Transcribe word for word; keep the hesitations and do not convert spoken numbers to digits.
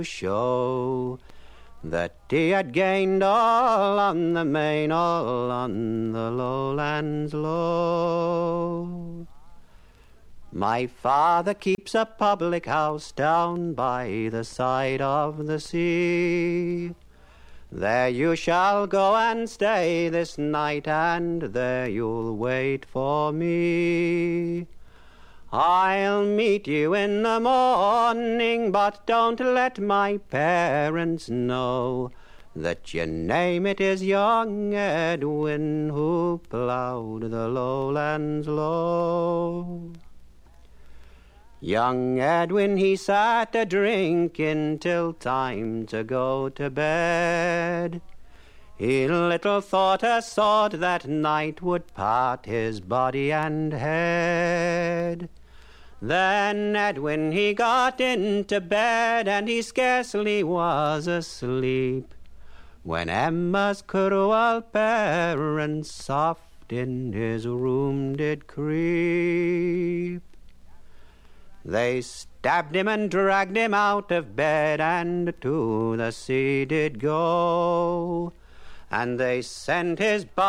show that he had gained all on the main, all on the lowlands low. My father keeps a public house down by the side of the sea. There you shall go and stay this night, and there you'll wait for me. I'll meet you in the morning, but don't let my parents know that your name it is young Edwin who ploughed the lowlands low. Young Edwin, he sat a-drinking till time to go to bed. He little thought a sword that night would part his body and head. Then Edwin, he got into bed, and he scarcely was asleep, when Emma's cruel parents soft in his room did creep. They stabbed him and dragged him out of bed, and to the sea did go, and they sent his body